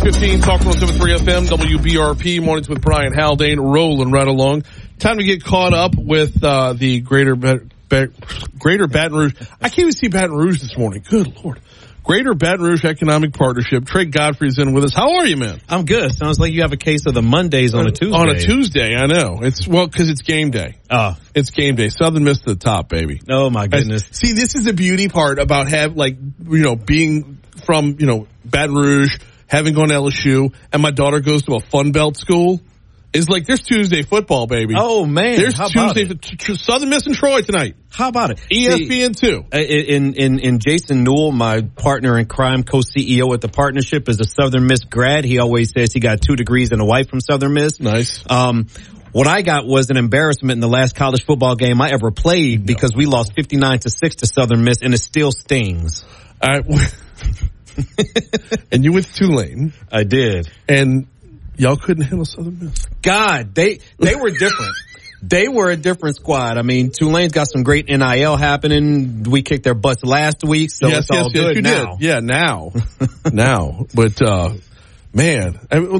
8:15, Talk 107.3 FM, WBRP, Mornings with Brian Haldane, rolling right along. Time to get caught up with the Greater Baton Rouge. I can't even see Baton Rouge this morning. Good Lord. Greater Baton Rouge Economic Partnership. Trey Godfrey's in with us. How are you, man? I'm good. Sounds like you have a case of the Mondays on a Tuesday. On a Tuesday, I know. Because it's game day. It's game day. Southern Miss to the top, baby. Oh, my goodness. See, this is the beauty part about being from, Baton Rouge, having gone to LSU, and my daughter goes to a Fun Belt school. It's like, there's Tuesday football, baby. Oh, man. There's Tuesday. Southern Miss and Troy tonight. How about it? ESPN 2. In Jason Newell, my partner in crime, co-CEO at the partnership, is a Southern Miss grad. He always says he got 2 degrees and a wife from Southern Miss. Nice. What I got was an embarrassment in the last college football game I ever played because we lost 59-6 to Southern Miss, and it still stings. And you went to Tulane. I did. And y'all couldn't handle Southern Miss. God, they were different. They were a different squad. I mean, Tulane's got some great NIL happening. We kicked their butts last week, so it's all good now. Did. Yeah, now. Now. But, man,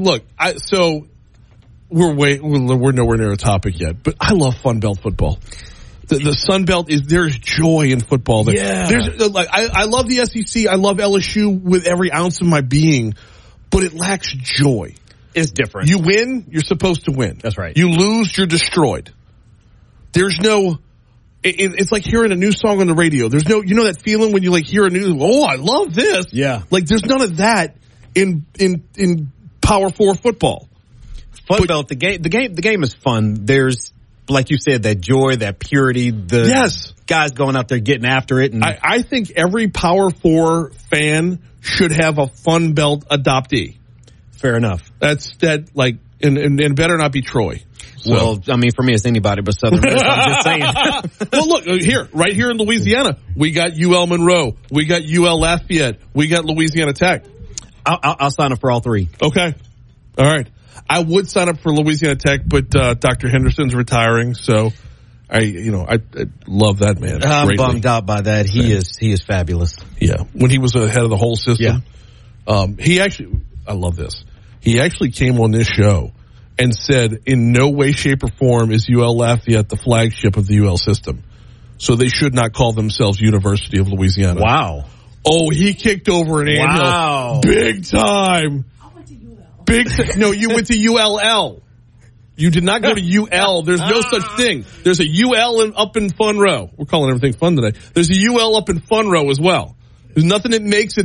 we're nowhere near a topic yet, but I love Fun Belt football. The Sun Belt there's joy in football there. Yeah. I love the SEC. I love LSU with every ounce of my being, but it lacks joy. It's different. You win, you're supposed to win. That's right. You lose, you're destroyed. There's no, it's like hearing a new song on the radio. There's no, that feeling when you hear a new, I love this. Yeah. There's none of that in Power 4 football. Fun Belt, the game is fun. There's, like you said, that joy, that purity, guys going out there getting after it. And I think every Power 4 fan should have a Fun Belt adoptee. Fair enough. And better not be Troy. So. Well, I mean, for me, it's anybody but Southern Miss. I'm just saying. Well, look, right here in Louisiana, we got UL Monroe, we got UL Lafayette, we got Louisiana Tech. I'll sign up for all 3. Okay. All right. I would sign up for Louisiana Tech, but Dr. Henderson's retiring, so I love that man. I'm greatly. Bummed out by that. He is fabulous. Yeah. When he was the head of the whole system. Yeah. I love this. He actually came on this show and said, in no way, shape, or form is UL Lafayette the flagship of the UL system. So they should not call themselves University of Louisiana. Wow. Oh, he kicked over an anthill. Wow. Big time. I went to UL. No, you went to ULL. You did not go to UL. There's no such thing. There's a UL up in Fun Row. We're calling everything fun today. There's a UL up in Fun Row as well. There's nothing that makes it